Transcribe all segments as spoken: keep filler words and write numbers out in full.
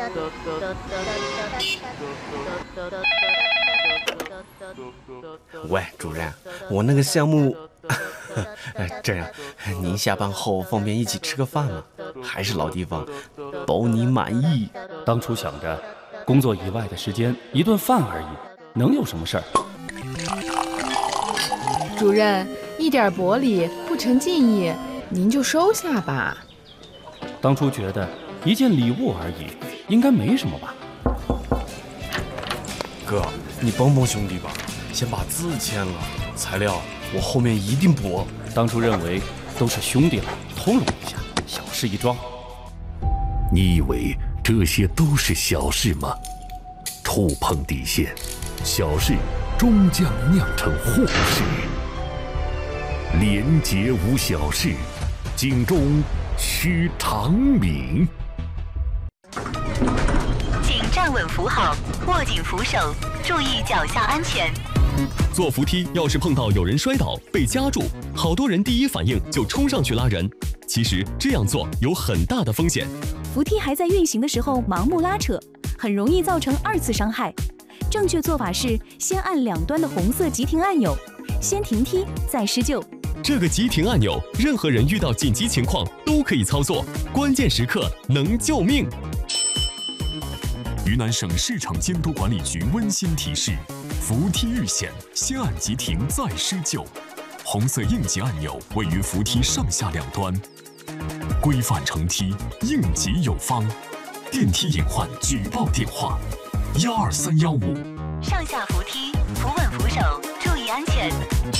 喂，主任，我那个项目，这样，您下班后方便一起吃个饭吗？还是老地方，包你满意。 当初想着，工作以外的时间，一顿饭而已，能有什么事儿？ 主任，一点薄礼不成敬意，您就收下吧。 当初觉得一件礼物而已，应该没什么吧？ 哥，你帮帮兄弟吧，先把字签了，材料我后面一定补。 当初认为都是兄弟了，通融一下，小事一桩。 你以为这些都是小事吗？触碰底线，小事终将酿成祸事。廉洁无小事，警钟须长鸣。 请站稳扶好，握紧扶手，注意脚下安全。 坐扶梯要是碰到有人摔倒被夹住，好多人第一反应就冲上去拉人。其实这样做有很大的风险。 扶梯还在运行的时候盲目拉扯，很容易造成二次伤害。正确做法是先按两端的红色急停按钮，先停梯再施救。 这个急停按钮，任何人遇到紧急情况都可以操作，关键时刻能救命。 云南省市场监督管理局温馨提示：扶梯遇险，先按急停再施救。红色应急按钮位于扶梯上下两端。规范乘梯，应急有方。电梯隐患举报电话：幺二三幺五。 上下扶梯，扶稳扶手，注意安全。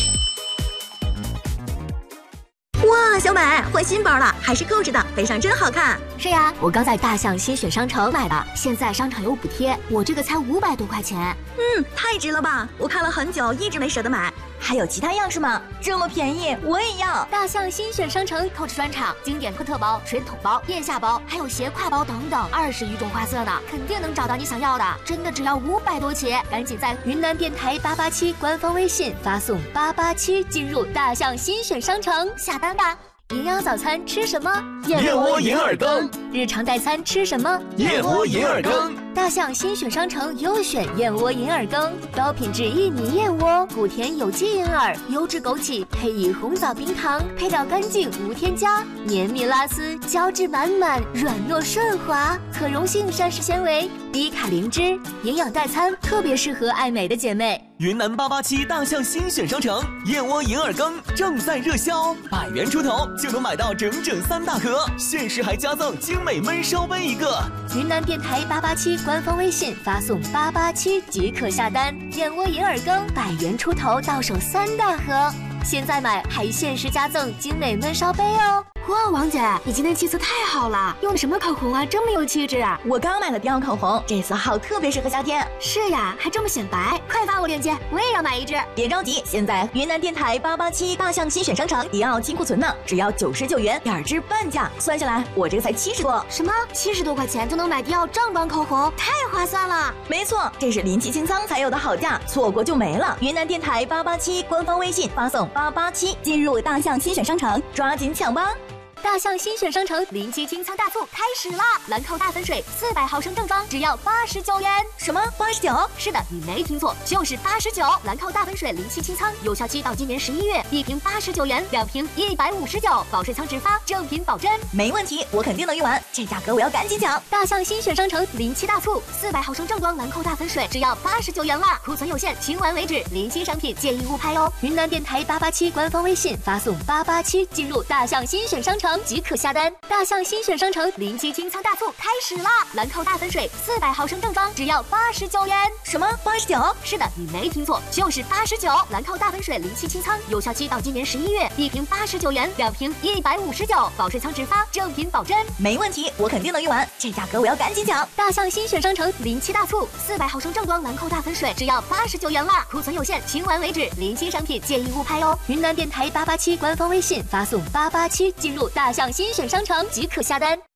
哇，小美换新包了，还是购置的，背上真好看。 是呀，我刚在大象新选商城买的，现在商场有补贴，我这个才五百多块钱。 嗯，太值了吧！我看了很久，一直没舍得买。还有其他样式吗？这么便宜，我也要！ 大象新选商城购置专场，经典科特包、水桶包、腋下包，还有斜挎包等等，二十余种花色呢，肯定能找到你想要的。真的只要五百多起，赶紧在云南电台八八七官方微信发送八八七进入大象新选商城下单吧。营养早餐吃什么？ 燕窝银耳羹。 日常代餐吃什么？ 燕窝银耳羹。 大象新选商城优选燕窝银耳羹，高品质薏米燕窝，谷甜有机银耳，优质枸杞，配以红枣冰糖，配料干净无添加，绵密拉丝，胶质满满，软糯顺滑，可溶性膳食纤维，低卡灵脂，营养代餐特别适合爱美的姐妹。 云南八八七大象新选商城燕窝银耳羹正在热销，百元出头就能买到整整三大盒，限时还加赠精美焖烧杯一个。 云南电台八八七官方微信发送八八七即可下单，燕窝银耳羹百元出头到手三大盒，现在买还限时加赠精美焖烧杯哦。哇，王姐，你今天气色太好了，用的什么口红啊，这么有气质啊！ 我刚买了迪奥口红，这色号特别适合夏天。 是呀，还这么显白，快发我链接，我也要买一支。 别着急，现在云南电台八八七大象新选商城迪奥金库存呢，只要九十九元，两支半价，算下来我这个才七十多。 什么？七十多块钱就能买迪奥正版口红，太划算了！ 没错，这是临期清仓才有的好价，错过就没了。云南电台八八七官方微信发送八八七进入大象新选商城，抓紧抢吧！ 大象新选商城临期清仓大促开始啦！兰蔻大粉水四百毫升正装只要八十九元。 什么八十九？ 是的，你没听错，就是八十九。兰蔻大粉水临期清仓，有效期到今年十一月，一瓶八十九元，两瓶一百五十九，保税仓直发，正品保真。 没问题，我肯定能用完，这价格我要赶紧抢！ 大象新选商城临期大促，四百毫升正装兰蔻大粉水只要八十九元啦，库存有限，清完为止，临期商品建议勿拍哦。云南电台八八七官方微信发送八八七进入大象新选商城。即可下单，大象新选商城临期清仓大促开始啦！兰蔻大粉水四百毫升正装只要八十九元。 什么八十九？ 是的，你没听错，就是八十九。兰蔻大粉水临期清仓，有效期到今年十一月，一瓶八十九元，两瓶一百五十九，保税仓直发，正品保真。 没问题，我肯定能用完，这价格我要赶紧抢！ 大象新选商城临期大促，四百毫升正装兰蔻大粉水只要八十九元啦，库存有限，清完为止，临期商品建议勿拍哦。云南电台八八七官方微信发送八八七进入大象新选商城即可下单。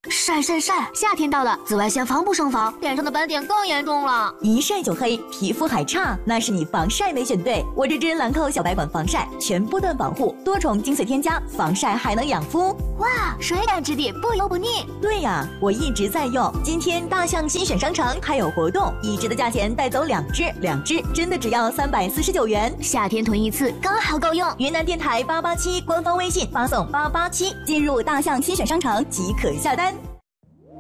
晒晒晒！夏天到了，紫外线防不胜防，脸上的斑点更严重了。 一晒就黑，皮肤还差，那是你防晒没选对。我这支兰蔻小白管防晒，全波段保护，多重精粹添加，防晒还能养肤。 哇，水感质地，不油不腻。 对呀，我一直在用。今天大象新选商城还有活动，一支的价钱带走两支，两支真的只要三百四十九元。 夏天囤一次刚好够用。 云南电台八八七官方微信发送八八七，进入大象新选商城即可下单。